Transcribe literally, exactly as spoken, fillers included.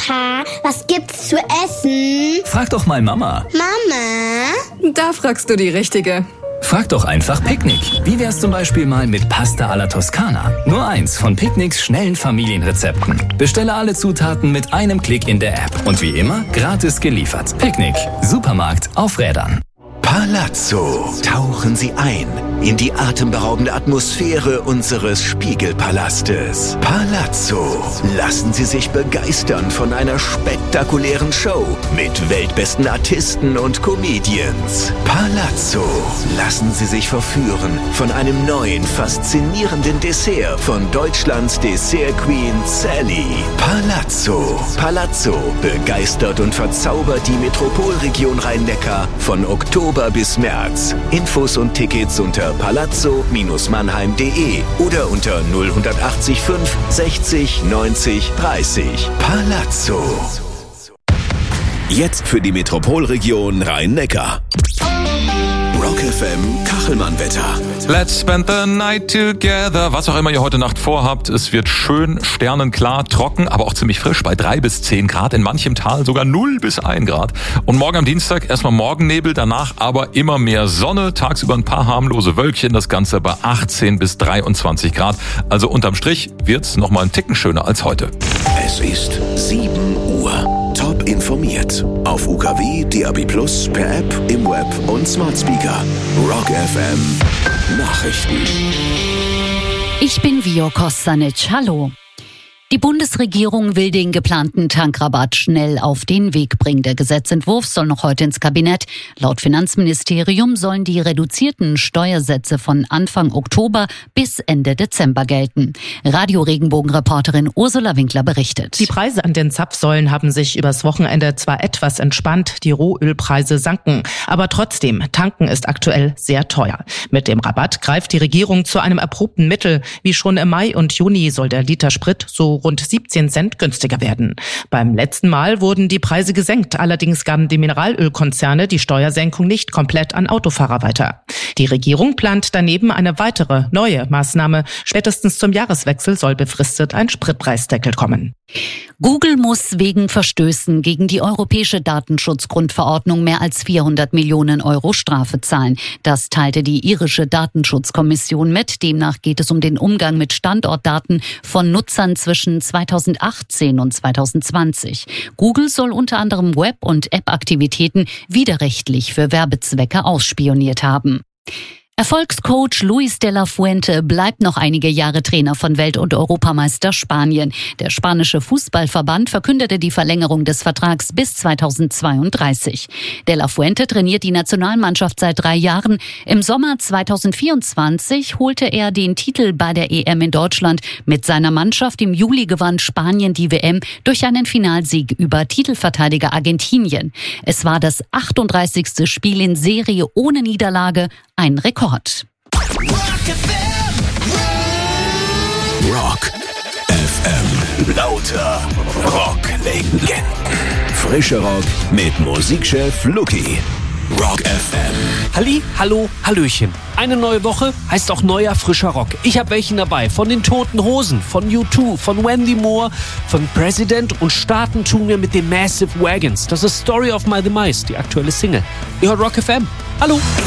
Papa, was gibt's zu essen? Frag doch mal Mama. Mama? Da fragst du die Richtige. Frag doch einfach Picknick. Wie wär's zum Beispiel mal mit Pasta alla Toskana? Nur eins von Picknicks schnellen Familienrezepten. Bestelle alle Zutaten mit einem Klick in der App. Und wie immer, gratis geliefert. Picknick. Supermarkt auf Rädern. Palazzo. Tauchen Sie ein in die atemberaubende Atmosphäre unseres Spiegelpalastes. Palazzo. Lassen Sie sich begeistern von einer spektakulären Show mit weltbesten Artisten und Comedians. Palazzo. Lassen Sie sich verführen von einem neuen, faszinierenden Dessert von Deutschlands Dessert Queen Sally. Palazzo. Palazzo begeistert und verzaubert die Metropolregion Rhein-Neckar von Oktober bis März. Infos und Tickets unter palazzo Bindestrich mannheim punkt de oder unter null acht fünf sechzig neunzig dreißig. Palazzo. Jetzt für die Metropolregion Rhein-Neckar. Rock F M Kachelmann-Wetter. Let's spend the night together. Was auch immer ihr heute Nacht vorhabt, es wird schön, sternenklar, trocken, aber auch ziemlich frisch bei drei bis zehn Grad, in manchem Tal sogar null bis ein Grad. Und morgen am Dienstag erstmal Morgennebel, danach aber immer mehr Sonne, tagsüber ein paar harmlose Wölkchen, das Ganze bei achtzehn bis dreiundzwanzig Grad. Also unterm Strich wird's nochmal einen Ticken schöner als heute. Es ist sieben Uhr. Top informiert. Auf U K W, D A B plus, per App, im Web und Smart Speaker. Rock F M. Nachrichten. Ich bin Vio Kostanic. Hallo. Die Bundesregierung will den geplanten Tankrabatt schnell auf den Weg bringen. Der Gesetzentwurf soll noch heute ins Kabinett. Laut Finanzministerium sollen die reduzierten Steuersätze von Anfang Oktober bis Ende Dezember gelten. Radio-Regenbogen-Reporterin Ursula Winkler berichtet. Die Preise an den Zapfsäulen haben sich übers Wochenende zwar etwas entspannt, die Rohölpreise sanken. Aber trotzdem, tanken ist aktuell sehr teuer. Mit dem Rabatt greift die Regierung zu einem erprobten Mittel. Wie schon im Mai und Juni soll der Liter Sprit so rund siebzehn Cent günstiger werden. Beim letzten Mal wurden die Preise gesenkt. Allerdings gaben die Mineralölkonzerne die Steuersenkung nicht komplett an Autofahrer weiter. Die Regierung plant daneben eine weitere, neue Maßnahme. Spätestens zum Jahreswechsel soll befristet ein Spritpreisdeckel kommen. Google muss wegen Verstößen gegen die europäische Datenschutzgrundverordnung mehr als vierhundert Millionen Euro Strafe zahlen. Das teilte die irische Datenschutzkommission mit. Demnach geht es um den Umgang mit Standortdaten von Nutzern zwischen zweitausendachtzehn und zweitausendzwanzig. Google soll unter anderem Web- und App-Aktivitäten widerrechtlich für Werbezwecke ausspioniert haben. Erfolgscoach Luis de la Fuente bleibt noch einige Jahre Trainer von Welt- und Europameister Spanien. Der spanische Fußballverband verkündete die Verlängerung des Vertrags bis zweitausendzweiunddreißig. De la Fuente trainiert die Nationalmannschaft seit drei Jahren. Im Sommer zweitausendvierundzwanzig holte er den Titel bei der E M in Deutschland. Mit seiner Mannschaft im Juli gewann Spanien die W M durch einen Finalsieg über Titelverteidiger Argentinien. Es war das achtunddreißigste Spiel in Serie ohne Niederlage, ein Rekord. Rock F M. Lauter Rock-Legenden. Frischer Rock mit Musikchef Luki. Rock F M. Halli, hallo, hallöchen. Eine neue Woche heißt auch neuer frischer Rock. Ich habe welchen dabei. Von den Toten Hosen, von U zwei, von Wendy Moore, von President und starten tun wir mit den Massive Wagons. Das ist Story of My Demise, die aktuelle Single. Ihr hört Rock F M. Hallo.